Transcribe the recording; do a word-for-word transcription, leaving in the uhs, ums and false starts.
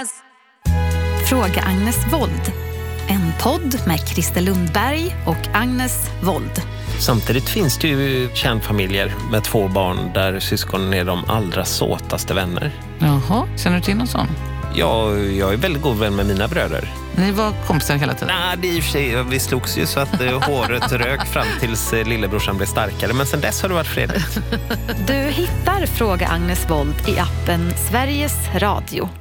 Fråga Agnes Wold. En podd med Christer Lundberg och Agnes Wold. Samtidigt finns det ju kärnfamiljer med två barn där syskonen är de allra såtaste vänner. Jaha, känner du till någon sån? Ja, jag är väldigt god vän med mina bröder. Ni var kompisar hela tiden? Nej, det är i och för sig, vi slogs ju så att eh, håret rök fram tills eh, lillebrorsan blev starkare. Men sen dess har det varit fredligt. Du hittar Fråga Agnes Wold i appen Sveriges Radio.